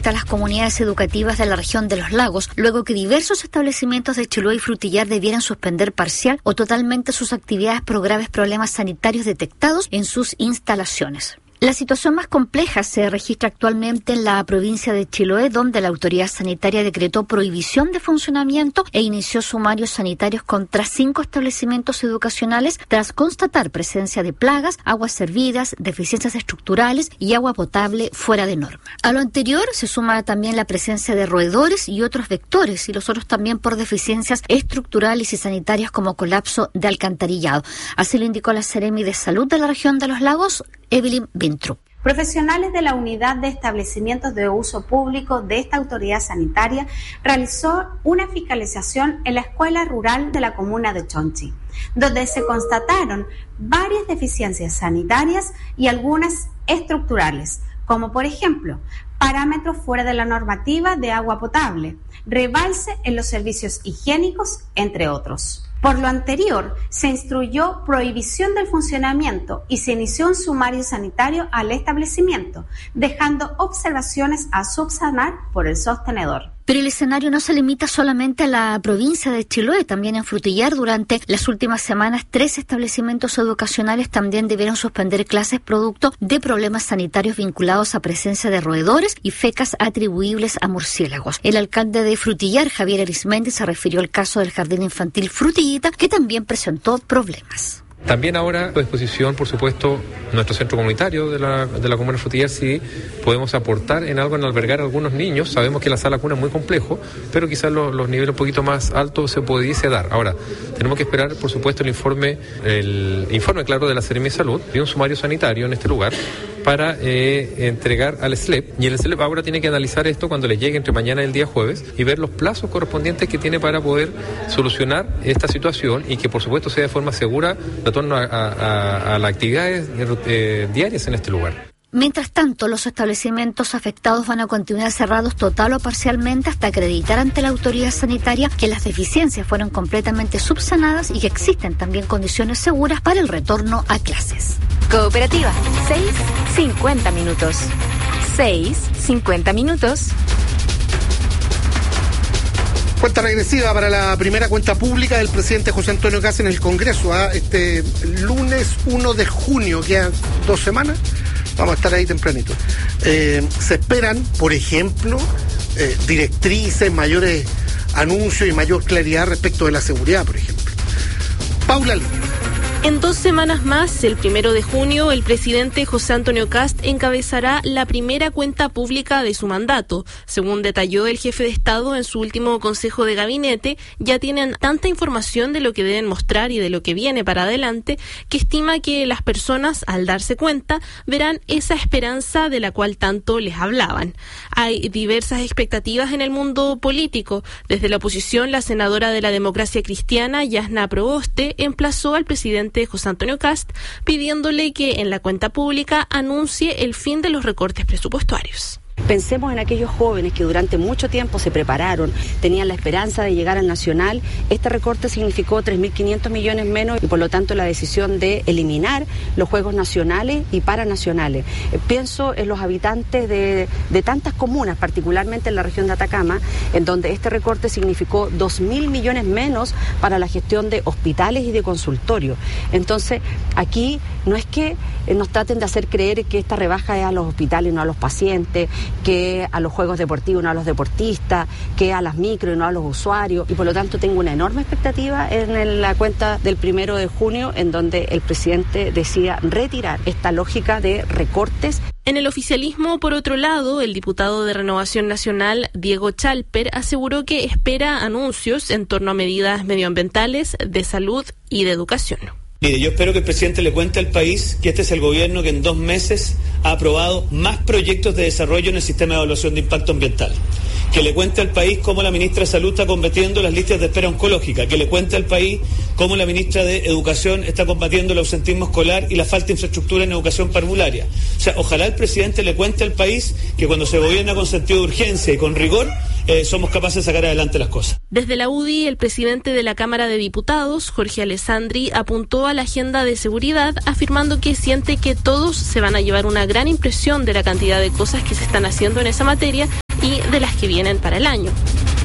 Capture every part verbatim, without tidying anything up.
afecta a las comunidades educativas de la región de los lagos, luego que diversos establecimientos de Chiloé y Frutillar debieran suspender parcial o totalmente sus actividades por graves problemas sanitarios detectados en sus instalaciones. La situación más compleja se registra actualmente en la provincia de Chiloé, donde la autoridad sanitaria decretó prohibición de funcionamiento e inició sumarios sanitarios contra cinco establecimientos educacionales tras constatar presencia de plagas, aguas servidas, deficiencias estructurales y agua potable fuera de norma. A lo anterior se suma también la presencia de roedores y otros vectores, y los otros también por deficiencias estructurales y sanitarias como colapso de alcantarillado. Así lo indicó la Seremi de Salud de la región de los lagos, Evelyn Bintrup. Profesionales de la Unidad de Establecimientos de Uso Público de esta autoridad sanitaria realizó una fiscalización en la escuela rural de la comuna de Chonchi, donde se constataron varias deficiencias sanitarias y algunas estructurales, como por ejemplo, parámetros fuera de la normativa de agua potable, rebalse en los servicios higiénicos, entre otros. Por lo anterior, se instruyó prohibición del funcionamiento y se inició un sumario sanitario al establecimiento, dejando observaciones a subsanar por el sostenedor. Pero el escenario no se limita solamente a la provincia de Chiloé, también en Frutillar durante las últimas semanas tres establecimientos educacionales también debieron suspender clases producto de problemas sanitarios vinculados a presencia de roedores y fecas atribuibles a murciélagos. El alcalde de Frutillar, Javier Arismendi, se refirió al caso del jardín infantil Frutillita, que también presentó problemas. También ahora a disposición, por supuesto, nuestro centro comunitario de la, de la comuna de Frutillar, si podemos aportar en algo en albergar a algunos niños. Sabemos que la sala cuna es muy complejo, pero quizás los, los niveles un poquito más altos se pudiese dar. Ahora, tenemos que esperar, por supuesto, el informe, el informe claro de la Seremi de Salud y un sumario sanitario en este lugar para eh, entregar al S L E P. Y el S L E P ahora tiene que analizar esto cuando le llegue entre mañana y el día jueves y ver los plazos correspondientes que tiene para poder solucionar esta situación y que, por supuesto, sea de forma segura de torno a, a, a las actividades eh, diarias en este lugar. Mientras tanto, los establecimientos afectados van a continuar cerrados total o parcialmente hasta acreditar ante la autoridad sanitaria que las deficiencias fueron completamente subsanadas y que existen también condiciones seguras para el retorno a clases. Cooperativa, seis cincuenta minutos. seis cincuenta minutos. Cuenta regresiva para la primera cuenta pública del presidente José Antonio Kast en el Congreso. ¿eh? Este lunes uno de junio, quedan dos semanas, vamos a estar ahí tempranito. Eh, se esperan, por ejemplo, eh, directrices, mayores anuncios y mayor claridad respecto de la seguridad, por ejemplo. Paula Lima. En dos semanas más, el primero de junio, el presidente José Antonio Kast encabezará la primera cuenta pública de su mandato. Según detalló el jefe de Estado en su último consejo de gabinete, ya tienen tanta información de lo que deben mostrar y de lo que viene para adelante, que estima que las personas, al darse cuenta, verán esa esperanza de la cual tanto les hablaban. Hay diversas expectativas en el mundo político. Desde la oposición, la senadora de la Democracia Cristiana, Yasna Proboste, emplazó al presidente José Antonio Kast pidiéndole que en la cuenta pública anuncie el fin de los recortes presupuestarios. Pensemos en aquellos jóvenes que durante mucho tiempo se prepararon, tenían la esperanza de llegar al Nacional. Este recorte significó tres mil quinientos millones menos y por lo tanto la decisión de eliminar los Juegos Nacionales y Paranacionales. Eh, pienso en los habitantes de, de tantas comunas, particularmente en la región de Atacama, en donde este recorte significó dos mil millones menos para la gestión de hospitales y de consultorios. Entonces, aquí no es que eh, nos traten de hacer creer que esta rebaja es a los hospitales, no a los pacientes, que a los juegos deportivos, no a los deportistas, que a las micro y no a los usuarios, y por lo tanto tengo una enorme expectativa en la cuenta del primero de junio, en donde el presidente decida retirar esta lógica de recortes. En el oficialismo, por otro lado, el diputado de Renovación Nacional, Diego Chalper, aseguró que espera anuncios en torno a medidas medioambientales, de salud y de educación. Mire, yo espero que el presidente le cuente al país que este es el gobierno que en dos meses ha aprobado más proyectos de desarrollo en el sistema de evaluación de impacto ambiental. Que le cuente al país cómo la ministra de Salud está combatiendo las listas de espera oncológica. Que le cuente al país cómo la ministra de Educación está combatiendo el ausentismo escolar y la falta de infraestructura en educación parvularia. O sea, ojalá el presidente le cuente al país que cuando se gobierna con sentido de urgencia y con rigor, eh, somos capaces de sacar adelante las cosas. Desde la U D I, el presidente de la Cámara de Diputados, Jorge Alessandri, apuntó a la agenda de seguridad, afirmando que siente que todos se van a llevar una gran impresión de la cantidad de cosas que se están haciendo en esa materia y de las que vienen para el año.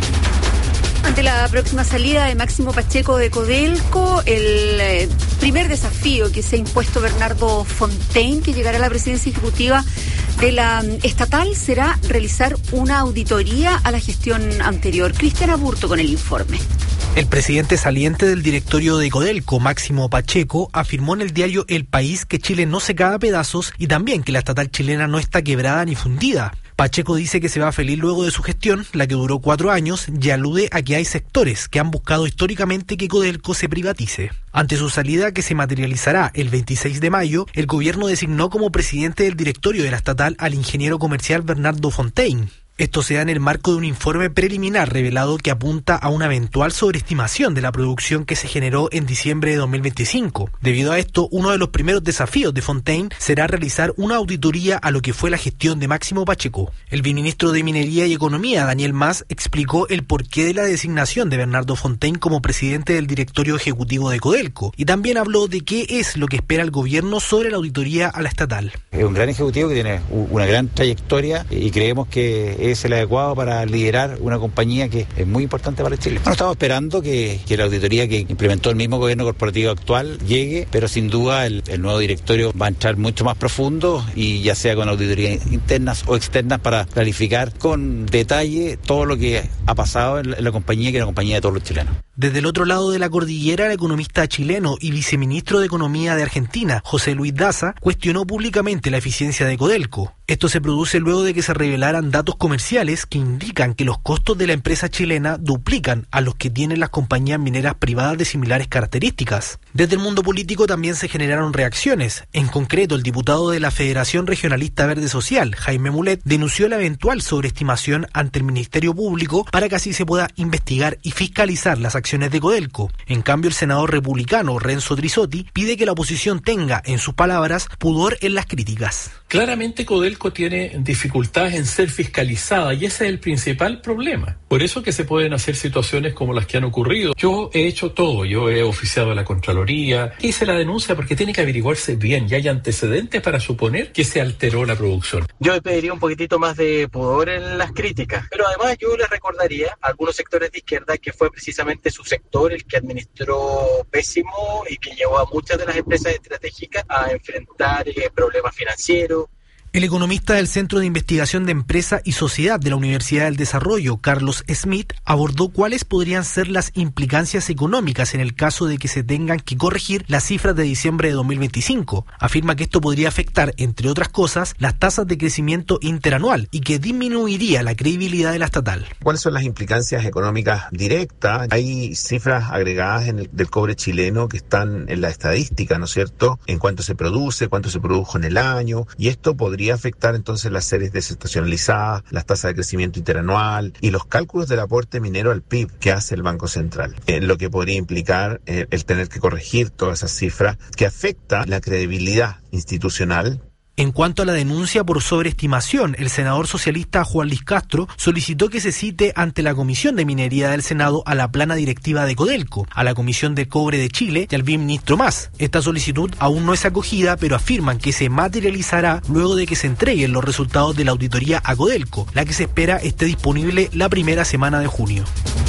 Ante la próxima salida de Máximo Pacheco de Codelco, el eh, primer desafío que se ha impuesto Bernardo Fontaine, que llegará a la presidencia ejecutiva de la um, estatal, será realizar una auditoría a la gestión anterior. Cristian Aburto con el informe. El presidente saliente del directorio de Codelco, Máximo Pacheco, afirmó en el diario El País que Chile no se cae a pedazos y también que la estatal chilena no está quebrada ni fundida. Pacheco dice que se va feliz luego de su gestión, la que duró cuatro años, y alude a que hay sectores que han buscado históricamente que Codelco se privatice. Ante su salida, que se materializará el veintiséis de mayo, el gobierno designó como presidente del directorio de la estatal al ingeniero comercial Bernardo Fontaine. Esto se da en el marco de un informe preliminar revelado que apunta a una eventual sobreestimación de la producción que se generó en diciembre de dos mil veinticinco. Debido a esto, uno de los primeros desafíos de Fontaine será realizar una auditoría a lo que fue la gestión de Máximo Pacheco. El viceministro de Minería y Economía, Daniel Mas, explicó el porqué de la designación de Bernardo Fontaine como presidente del directorio ejecutivo de Codelco y también habló de qué es lo que espera el gobierno sobre la auditoría a la estatal. Es un gran ejecutivo que tiene una gran trayectoria y creemos que es el adecuado para liderar una compañía que es muy importante para Chile. Bueno, estamos esperando que, que la auditoría que implementó el mismo gobierno corporativo actual llegue, pero sin duda el, el nuevo directorio va a entrar mucho más profundo y ya sea con auditorías internas o externas para clarificar con detalle todo lo que ha pasado en la, en la compañía, que es una compañía de todos los chilenos. Desde el otro lado de la cordillera, el economista chileno y viceministro de Economía de Argentina, José Luis Daza, cuestionó públicamente la eficiencia de Codelco. Esto se produce luego de que se revelaran datos comerciales que indican que los costos de la empresa chilena duplican a los que tienen las compañías mineras privadas de similares características. Desde el mundo político también se generaron reacciones. En concreto, el diputado de la Federación Regionalista Verde Social, Jaime Mulet, denunció la eventual sobreestimación ante el Ministerio Público para que así se pueda investigar y fiscalizar las acciones de Codelco. En cambio, el senador republicano Renzo Trisotti pide que la oposición tenga, en sus palabras, pudor en las críticas. Claramente Codelco tiene dificultades en ser fiscalizada y ese es el principal problema. Por eso que se pueden hacer situaciones como las que han ocurrido. Yo he hecho todo, yo he oficiado a la Contraloría, hice la denuncia porque tiene que averiguarse bien y hay antecedentes para suponer que se alteró la producción. Yo le pediría un poquitito más de pudor en las críticas, pero además yo les recordaría a algunos sectores de izquierda que fue precisamente su sector el que administró pésimo y que llevó a muchas de las empresas estratégicas a enfrentar eh, problemas financieros. El economista del Centro de Investigación de Empresa y Sociedad de la Universidad del Desarrollo, Carlos Smith, abordó cuáles podrían ser las implicancias económicas en el caso de que se tengan que corregir las cifras de diciembre de dos mil veinticinco. Afirma que esto podría afectar, entre otras cosas, las tasas de crecimiento interanual y que disminuiría la credibilidad de la estatal. ¿Cuáles son las implicancias económicas directas? Hay cifras agregadas en el, del cobre chileno que están en la estadística, ¿no es cierto?, en cuánto se produce, cuánto se produjo en el año, y esto podría podría afectar entonces las series desestacionalizadas, las tasas de crecimiento interanual y los cálculos del aporte minero al P I B que hace el Banco Central, eh, lo que podría implicar eh, el tener que corregir todas esas cifras que afecta la credibilidad institucional. En cuanto a la denuncia por sobreestimación, el senador socialista Juan Luis Castro solicitó que se cite ante la Comisión de Minería del Senado a la plana directiva de Codelco, a la Comisión de Cobre de Chile y al viceministro Mas. Esta solicitud aún no es acogida, pero afirman que se materializará luego de que se entreguen los resultados de la auditoría a Codelco, la que se espera esté disponible la primera semana de junio.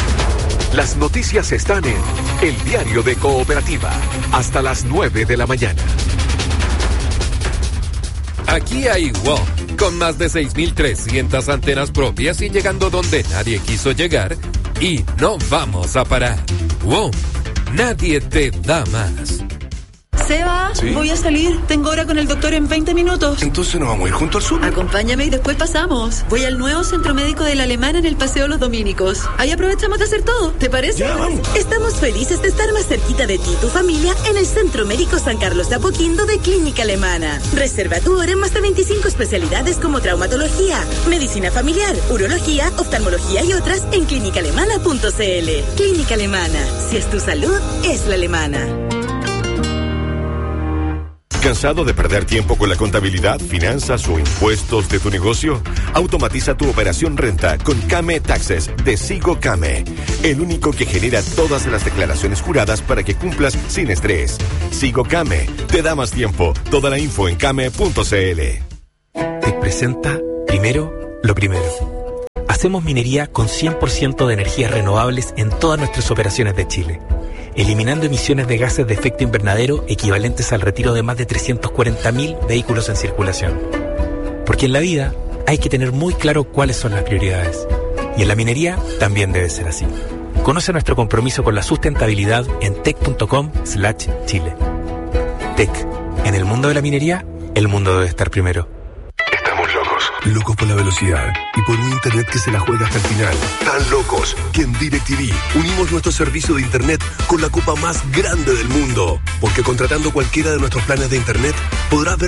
Las noticias están en El Diario de Cooperativa, hasta las nueve de la mañana. Aquí hay WOM, con más de seis mil trescientas antenas propias y llegando donde nadie quiso llegar, y no vamos a parar. WOM, nadie te da más. Seba, ¿sí? Voy a salir. Tengo hora con el doctor en veinte minutos. Entonces nos vamos a ir junto al sur. Acompáñame y después pasamos. Voy al nuevo centro médico de la Alemana en el Paseo Los Dominicos. Ahí aprovechamos de hacer todo. ¿Te parece? Ya, vamos. Estamos felices de estar más cerquita de ti y tu familia en el Centro Médico San Carlos de Apoquindo de Clínica Alemana. Reserva tu hora en más de veinticinco especialidades como traumatología, medicina familiar, urología, oftalmología y otras en clínica alemana punto c l. Clínica Alemana. Si es tu salud, es la alemana. ¿Cansado de perder tiempo con la contabilidad, finanzas o impuestos de tu negocio? Automatiza tu operación renta con Came Taxes de Sigo Came, el único que genera todas las declaraciones juradas para que cumplas sin estrés. Sigo Came te da más tiempo. Toda la info en came punto c l. Te presenta primero lo primero. Hacemos minería con cien por ciento de energías renovables en todas nuestras operaciones de Chile, eliminando emisiones de gases de efecto invernadero equivalentes al retiro de más de trescientos cuarenta mil vehículos en circulación. Porque en la vida hay que tener muy claro cuáles son las prioridades. Y en la minería también debe ser así. Conoce nuestro compromiso con la sustentabilidad en tec punto com slash chile. Tec. En el mundo de la minería, el mundo debe estar primero. Estamos locos. Locos por la velocidad y por un internet que se la juega hasta el final. Tan locos que en DirecTV unimos nuestro servicio de internet con la copa más grande del mundo. Porque contratando cualquiera de nuestros planes de internet podrás ver